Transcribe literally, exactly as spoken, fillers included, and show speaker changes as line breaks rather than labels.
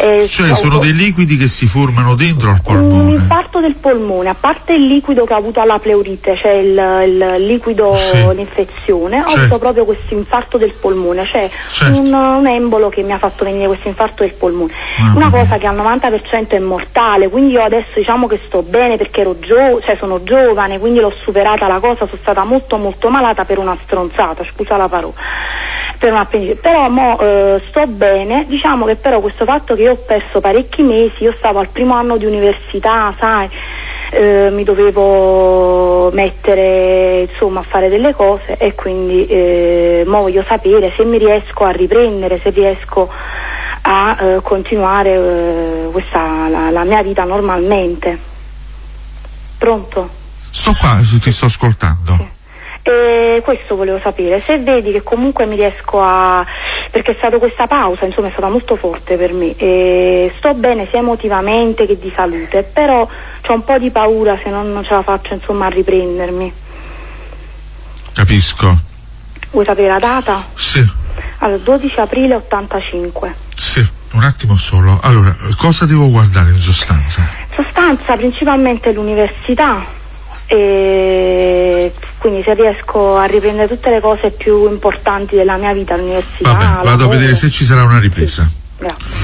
Eh,
cioè sono dei liquidi che si formano dentro al polmone?
Un infarto del polmone, a parte il liquido che ho avuto alla pleurite, cioè il, il liquido, sì, l'infezione, ho, certo, avuto proprio questo infarto del polmone, cioè, certo, un, un embolo che mi ha fatto venire questo infarto del polmone. Ah, una cosa che al novanta per cento è mortale, quindi io adesso diciamo che sto bene perché ero gio- cioè sono giovane, quindi l'ho superata la cosa, sono stata molto molto malata per una stronzata, scusa la parola, per una appendicite, però mo eh, sto bene, diciamo che però questo fatto che io ho perso parecchi mesi, io stavo al primo anno di università, sai, eh, mi dovevo mettere insomma a fare delle cose e quindi eh, mo voglio sapere se mi riesco a riprendere, se riesco a eh, continuare eh, questa la, la mia vita normalmente. Pronto?
Sto qua, ti sto ascoltando.
Sì. E questo volevo sapere, se vedi che comunque mi riesco a, perché è stata questa pausa, insomma è stata molto forte per me e sto bene sia emotivamente che di salute, però c'ho un po' di paura se non, non ce la faccio insomma a riprendermi.
Capisco.
Vuoi sapere la data?
Sì.
Allora, dodici aprile ottantacinque.
Sì, un attimo solo. Allora, cosa devo guardare in sostanza?
Sostanza, principalmente l'università. E quindi se riesco a riprendere tutte le cose più importanti della mia vita all'università.
Vabbè, vado a vedere se ci sarà una ripresa.
Sì, grazie.